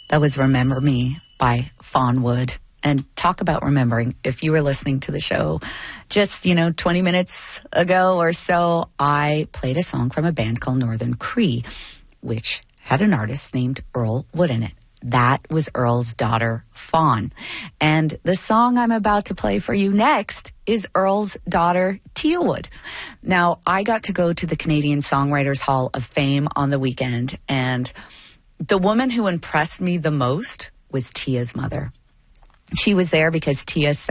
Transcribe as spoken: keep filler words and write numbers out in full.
That was Remember Me by Fawn Wood. And talk about remembering. If you were listening to the show just, you know, twenty minutes ago or so, I played a song from a band called Northern Cree, which had an artist named Earl Wood in it. That was Earl's daughter, Fawn. And the song I'm about to play for you next is Earl's daughter, Tia Wood. Now, I got to go to the Canadian Songwriters Hall of Fame on the weekend, and the woman who impressed me the most was Tia's mother. She was there because Tia